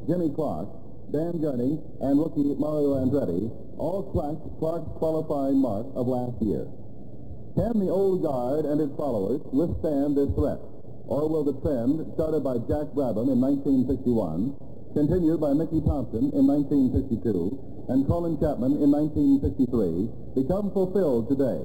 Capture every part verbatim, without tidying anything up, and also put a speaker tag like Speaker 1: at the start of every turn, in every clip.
Speaker 1: Jimmy Clark, Dan Gurney, and rookie Mario Andretti all cracked Clark's qualifying mark of last year. Can the old guard and its followers withstand this threat? Or will the trend, started by Jack Brabham in nineteen sixty-one, continued by Mickey Thompson in nineteen sixty-two, and Colin Chapman in nineteen sixty-three, become fulfilled today?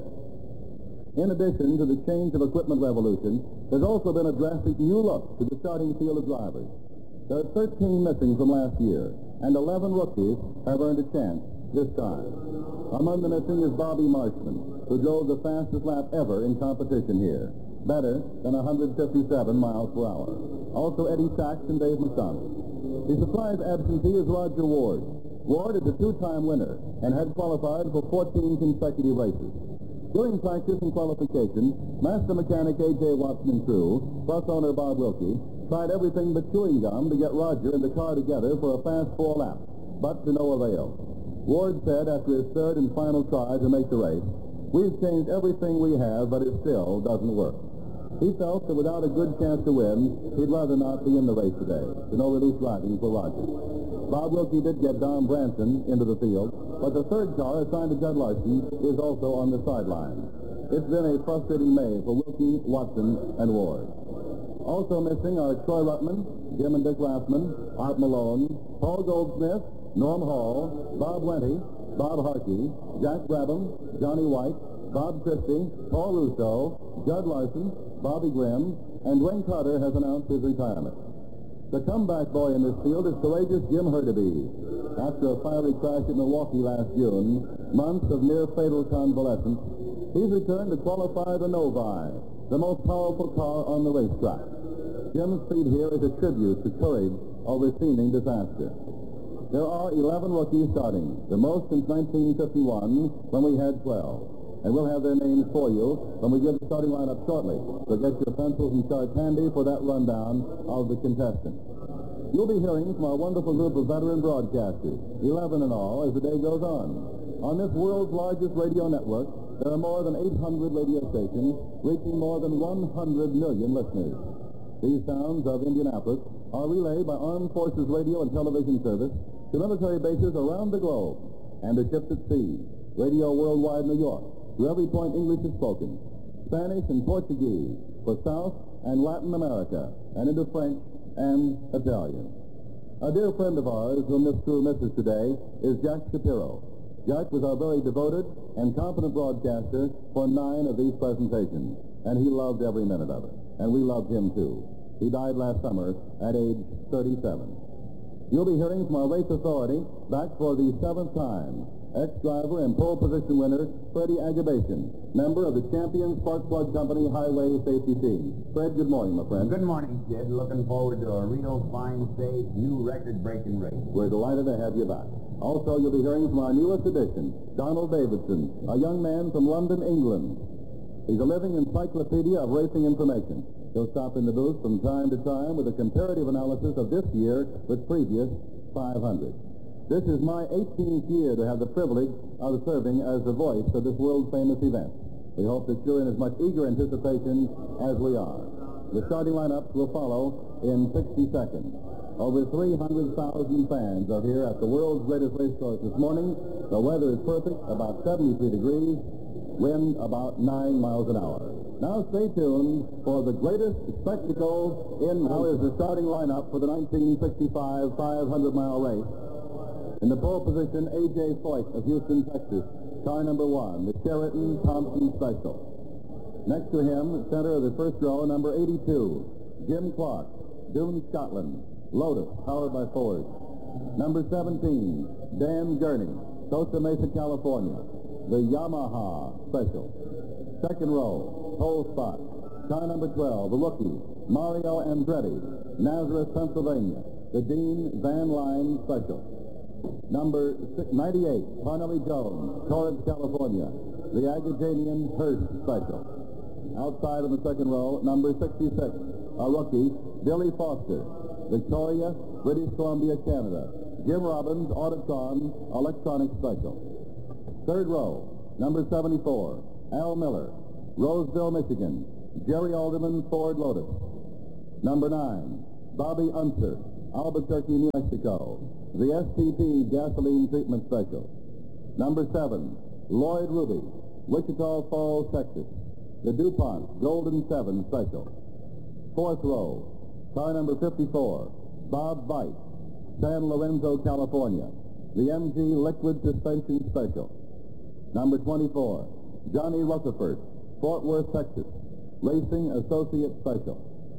Speaker 1: In addition to the change of equipment revolution, there's also been a drastic new look to the starting field of drivers. There are thirteen missing from last year, and eleven rookies have earned a chance this time. Among the missing is Bobby Marshman, who drove the fastest lap ever in competition here, better than one hundred fifty-seven miles per hour. Also Eddie Sachs and Dave McDonough. The surprise absentee is Roger Ward. Ward is a two-time winner and had qualified for fourteen consecutive races. During practice and qualification, master mechanic A J Watson and crew, plus owner Bob Wilkie, tried everything but chewing gum to get Roger and the car together for a fast four laps, but to no avail. Ward said after his third and final try to make the race, "We've changed everything we have, but it still doesn't work." He felt that without a good chance to win, he'd rather not be in the race today. So no release riding for Roger. Bob Wilkie did get Don Branson into the field, but the third car assigned to Judd Larson is also on the sideline. It's been a frustrating May for Wilkie, Watson, and Ward. Also missing are Troy Ruttman, Jim and Dick Rathman, Art Malone, Paul Goldsmith, Norm Hall, Bob Wenty, Bob Harkey, Jack Brabham, Johnny White, Bob Christie, Paul Russo, Judd Larson, Bobby Grimm, and Dwayne Carter has announced his retirement. The comeback boy in this field is courageous Jim Hurtubise. After a fiery crash at Milwaukee last June, months of near-fatal convalescence, he's returned to qualify the Novi, the most powerful car on the racetrack. Jim's speed here is a tribute to courage over seeming disaster. There are eleven rookies starting, the most since nineteen fifty-one, when we had twelve. And we'll have their names for you when we give the starting lineup shortly. So get your pencils and charts handy for that rundown of the contestants. You'll be hearing from our wonderful group of veteran broadcasters, eleven in all, as the day goes on. On this world's largest radio network, there are more than eight hundred radio stations reaching more than one hundred million listeners. These sounds of Indianapolis are relayed by Armed Forces Radio and Television Service to military bases around the globe and to ships at sea, Radio Worldwide New York, to every point English is spoken, Spanish and Portuguese for South and Latin America, and into French and Italian. A dear friend of ours whom this crew misses today is Jack Shapiro. Jack was our very devoted and competent broadcaster for nine of these presentations, and he loved every minute of it, and we loved him too. He died last summer at age thirty-seven. You'll be hearing from our race authority back for the seventh time, ex-driver and pole position winner Freddie Agabation, member of the Champion Spark Plug Company Highway Safety Team. Fred, good morning, my friend.
Speaker 2: Good morning, Sid. Looking forward to a real fine, safe, new record-breaking race.
Speaker 1: We're delighted to have you back. Also, you'll be hearing from our newest addition, Donald Davidson, a young man from London, England. He's a living encyclopedia of racing information. He'll stop in the booth from time to time with a comparative analysis of this year with previous five hundred. This is my eighteenth year to have the privilege of serving as the voice of this world-famous event. We hope that you're in as much eager anticipation as we are. The starting lineups will follow in sixty seconds. Over three hundred thousand fans are here at the world's greatest racecourse this morning. The weather is perfect, about seventy-three degrees, wind about nine miles an hour. Now stay tuned for the greatest spectacle in... Now is the starting lineup for the nineteen sixty-five five hundred mile race. In the pole position, A J Foyt of Houston, Texas, car number one, the Sheraton Thompson Special. Next to him, center of the first row, number eighty-two, Jim Clark, Doon, Scotland, Lotus, powered by Ford. Number seventeen, Dan Gurney, Costa Mesa, California, the Yamaha Special. Second row, pole spot, car number twelve, the rookie, Mario Andretti, Nazareth, Pennsylvania, the Dean Van Line Special. Number ninety-eight, Parnelli Jones, Torrance, California, the Agajanian Hearst Special. Outside on the second row, number sixty-six, a rookie, Billy Foster, Victoria, British Columbia, Canada, Jim Robbins, Autotron, Electronic Special. Third row, number seventy-four, Al Miller, Roseville, Michigan, Jerry Alderman, Ford Lotus. Number nine, Bobby Unser, Albuquerque, New Mexico, the S T P Gasoline Treatment Special. Number seven, Lloyd Ruby, Wichita Falls, Texas, the DuPont Golden seven Special. Fourth row, car number fifty-four, Bob Veit, San Lorenzo, California, the M G Liquid Suspension Special. Number twenty-four, Johnny Rutherford, Fort Worth, Texas, Racing Associate Special.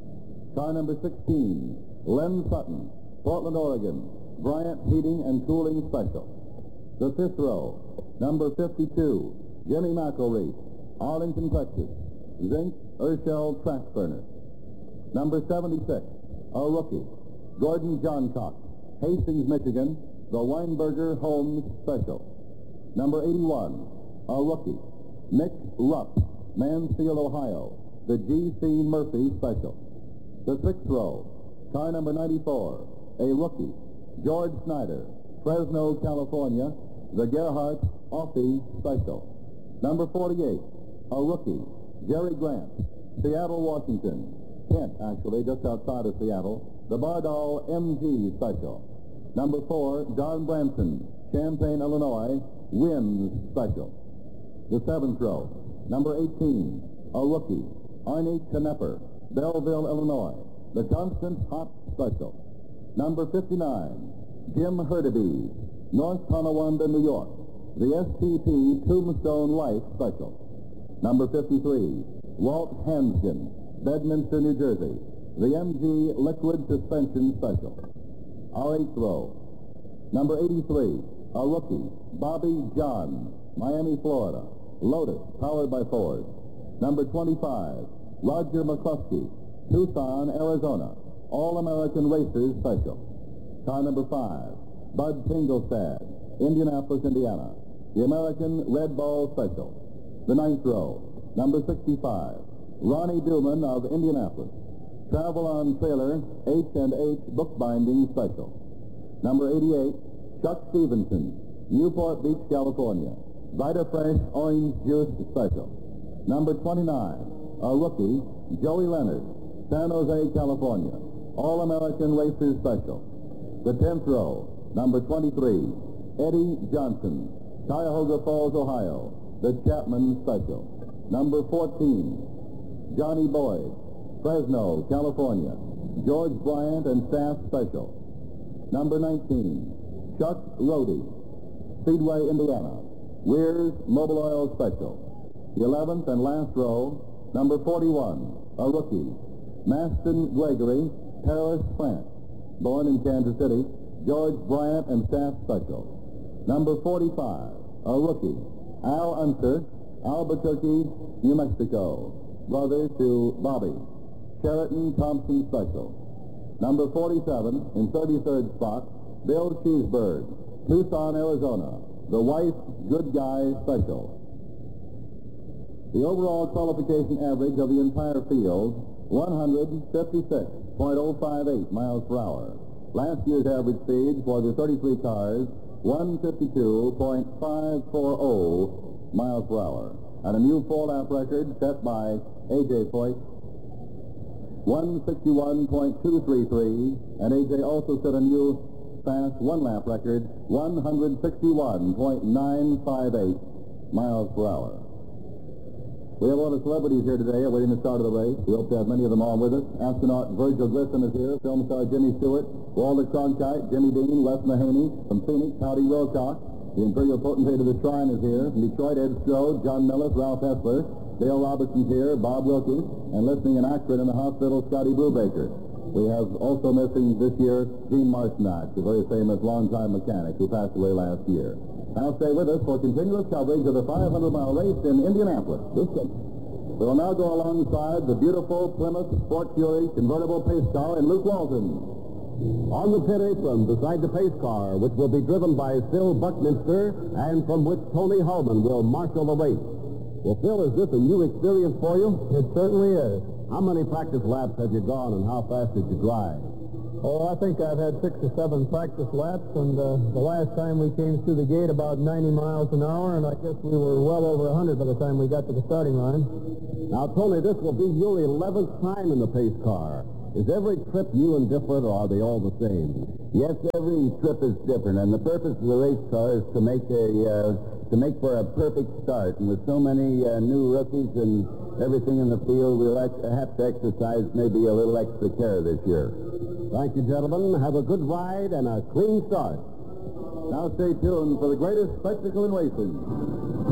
Speaker 1: Car number sixteen, Len Sutton, Portland, Oregon, Bryant Heating and Cooling Special. The fifth row, number fifty-two, Jimmy McElreath, Arlington, Texas, Zinc Urshel Track Burner. Number seventy-six, a rookie, Gordon Johncock, Hastings, Michigan, the Weinberger Holmes Special. Number eighty-one, a rookie, Nick Rupp, Mansfield, Ohio, the G C Murphy Special. The sixth row, car number ninety-four, a rookie, George Snyder, Fresno, California, the Gerhardt Offie Special. Number forty-eight, a rookie, Jerry Grant, Seattle, Washington, Kent, actually, just outside of Seattle, the Bardol M G Special. Number four, John Branson, Champaign, Illinois, Wins Special. The seventh row, number eighteen, a rookie, Arnie Knepper, Belleville, Illinois, the Constant Hot Special. Number fifty-nine, Jim Hurtubise, North Tonawanda, New York, the S T P Tombstone Life Special. Number fifty-three, Walt Hanskin, Bedminster, New Jersey, the M G Liquid Suspension Special. Our eighth row, number eighty-three, a rookie, Bobby John, Miami, Florida, Lotus, powered by Ford. Number twenty-five, Roger McCluskey, Tucson, Arizona, All-American Racers Special. Car number five, Bud Tingelstad, Indianapolis, Indiana, the American Red Ball Special. The ninth row, number sixty-five, Ronnie Duman of Indianapolis, Travel on Trailer H and H Bookbinding Special. Number eighty-eight, Chuck Stevenson, Newport Beach, California, VitaFresh Orange Juice Special. Number twenty-nine, a rookie, Joey Leonard, San Jose, California, All-American Racers Special. The tenth row, number twenty-three, Eddie Johnson, Cuyahoga Falls, Ohio, the Chapman Special. Number fourteen, Johnny Boyd, Fresno, California, George Bryant and Staff Special. Number nineteen, Chuck Rohde, Speedway, Indiana, Weir's Mobile Oil Special. The eleventh and last row, number forty-one, a rookie, Maston Gregory, Paris, France, born in Kansas City, George Bryant and Staff Special. Number forty-five, a rookie, Al Unser, Albuquerque, New Mexico, brother to Bobby, Sheraton Thompson Special. Number forty-seven, in thirty-third spot, Bill Cheeseburg, Tucson, Arizona, the Wife Good Guy Special. The overall qualification average of the entire field, one fifty-six point oh five eight miles per hour. Last year's average speed for the thirty-three cars, one fifty-two point five four oh miles per hour. And a new four-lap record set by A J Foyt, one sixty-one point two three three, and A J also set a new fast one-lap record, one sixty-one point nine five eight miles per hour. We have a lot of celebrities here today awaiting the start of the race. We hope to have many of them on with us. Astronaut Virgil Grissom is here, film star Jimmy Stewart, Walter Cronkite, Jimmy Dean, Wes Mahaney, from Phoenix, Howdy Wilcox. The Imperial Potentate of the Shrine is here. From Detroit, Ed Strode, John Millis, Ralph Hessler, Dale Robertson's here, Bob Wilkie, and listening in Akron in the hospital, Scotty Brubaker. We have also missing this year Gene Marcinak, the very famous longtime mechanic who passed away last year. Now stay with us for continuous coverage of the five hundred mile race in Indianapolis. Listen. We will now go alongside the beautiful Plymouth Sport Fury convertible pace car in Luke Walton.
Speaker 3: On the pit apron beside the pace car, which will be driven by Phil Buckminster and from which Tony Hullman will marshal the race. Well, Phil, is this a new experience for you?
Speaker 4: It certainly is.
Speaker 3: How many practice laps have you gone and how fast did you drive?
Speaker 4: Oh, I think I've had six or seven practice laps, and uh, the last time we came through the gate about ninety miles an hour, and I guess we were well over one hundred by the time we got to the starting line.
Speaker 3: Now, Tony, this will be your eleventh time in the pace car. Is every trip new and different, or are they all the same?
Speaker 1: Yes, every trip is different, and the purpose of the race car is to make a uh, to make for a perfect start. And with so many uh, new rookies and everything in the field, we'll ex- have to exercise maybe a little extra care this year.
Speaker 3: Thank you, gentlemen. Have a good ride and a clean start.
Speaker 1: Now stay tuned for the greatest spectacle in racing.